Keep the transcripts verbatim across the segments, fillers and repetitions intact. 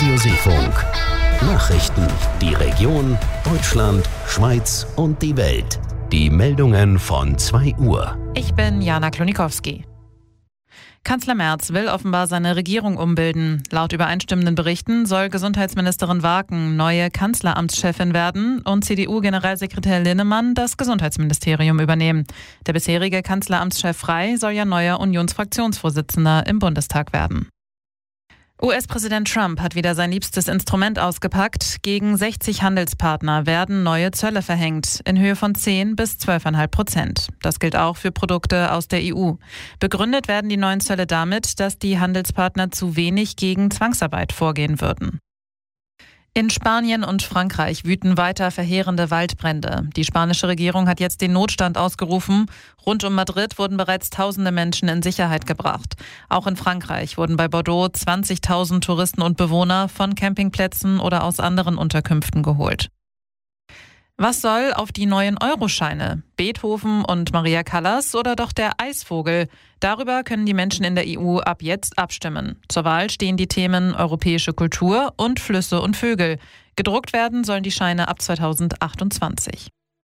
Radio Seefunk. Nachrichten, die Region, Deutschland, Schweiz und die Welt. Die Meldungen von zwei Uhr. Ich bin Jana Klonikowski. Kanzler Merz will offenbar seine Regierung umbilden. Laut übereinstimmenden Berichten soll Gesundheitsministerin Waken neue Kanzleramtschefin werden und C D U-Generalsekretär Linnemann das Gesundheitsministerium übernehmen. Der bisherige Kanzleramtschef Frey soll ja neuer Unionsfraktionsvorsitzender im Bundestag werden. U S-Präsident Trump hat wieder sein liebstes Instrument ausgepackt. Gegen sechzig Handelspartner werden neue Zölle verhängt, in Höhe von zehn bis zwölf Komma fünf Prozent. Das gilt auch für Produkte aus der E U. Begründet werden die neuen Zölle damit, dass die Handelspartner zu wenig gegen Zwangsarbeit vorgehen würden. In Spanien und Frankreich wüten weiter verheerende Waldbrände. Die spanische Regierung hat jetzt den Notstand ausgerufen. Rund um Madrid wurden bereits tausende Menschen in Sicherheit gebracht. Auch in Frankreich wurden bei Bordeaux zwanzigtausend Touristen und Bewohner von Campingplätzen oder aus anderen Unterkünften geholt. Was soll auf die neuen Euroscheine? Beethoven und Maria Callas oder doch der Eisvogel? Darüber können die Menschen in der E U ab jetzt abstimmen. Zur Wahl stehen die Themen europäische Kultur und Flüsse und Vögel. Gedruckt werden sollen die Scheine ab zweitausendachtundzwanzig.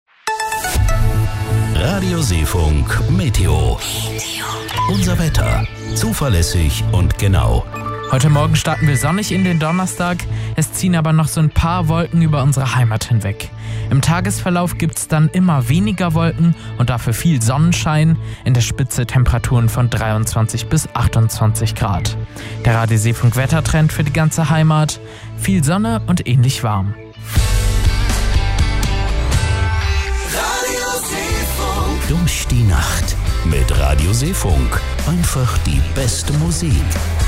Radio Seefunk Meteo. Unser Wetter. Zuverlässig und genau. Heute Morgen starten wir sonnig in den Donnerstag. Es ziehen aber noch so ein paar Wolken über unsere Heimat hinweg. Im Tagesverlauf gibt es dann immer weniger Wolken und dafür viel Sonnenschein. In der Spitze Temperaturen von dreiundzwanzig bis achtundzwanzig Grad. Der Radio Seefunk Wettertrend für die ganze Heimat. Viel Sonne und ähnlich warm. Radio Seefunk. Durch die Nacht mit Radio Seefunk. Einfach die beste Musik.